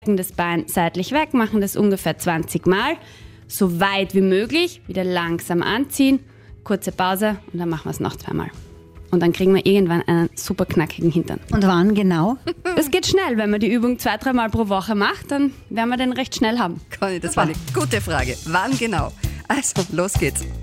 das Bein seitlich weg, machen das ungefähr 20 Mal. So weit wie möglich, wieder langsam anziehen, kurze Pause und dann machen wir es noch 2 Mal. Und dann kriegen wir irgendwann einen super knackigen Hintern. Und wann genau? Das geht schnell, wenn man die Übung 2-3 Mal pro Woche macht, dann werden wir den recht schnell haben. Conny, das war eine gute Frage. Wann genau? Also, los geht's.